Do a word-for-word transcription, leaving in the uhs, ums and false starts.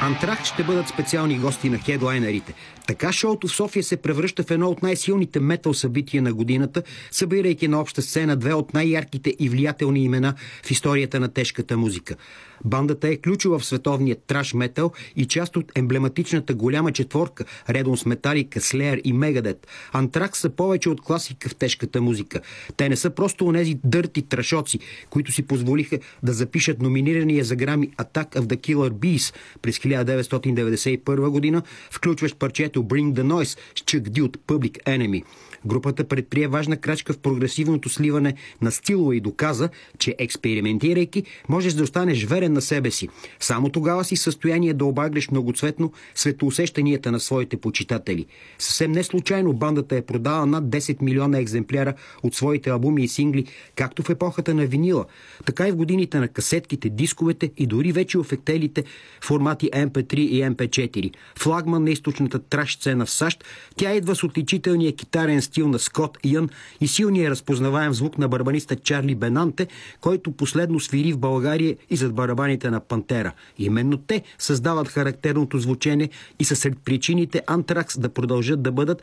Антракс ще бъдат специални гости на хедлайнерите. Така шоуто в София се превръща в едно от най-силните метал събития на годината, събирайки на обща сцена две от най-ярките и влиятелни имена в историята на тежката музика. Бандата е ключова в световния траш метал и част от емблематичната голяма четворка, редом с Металика, Слеер и Мегадет. Антракс са повече от класика в тежката музика. Те не са просто онези дърти трашоци, които си позволиха да запишат номинирания за Грами Attack of the Killer Bees през хиляда деветстотин деветдесет и първа година, включващ парчето Bring the Noise с Chuck D от Public Enemy. Групата предприе важна крачка в прогресивното сливане на стилове и доказа, че експериментирайки, можеш да останеш верен на себе си. Само тогава си в състояние да обагреш многоцветно светоусещанията на своите почитатели. Съвсем не случайно бандата е продала над десет милиона екземпляра от своите албуми и сингли, както в епохата на винила, така и в годините на касетките, дисковете и дори вече офектелите формати Ем Пи три и Ем Пи четири. Флагман на източната траш сцена в САЩ, тя идва с отличителния китарен стил на Скот Иън и силния разпознаваем звук на барабаниста Чарли Бенанте, който последно свири в България и зад барабаните на Пантера. Именно те създават характерното звучене и са сред причините Антракс да продължат да бъдат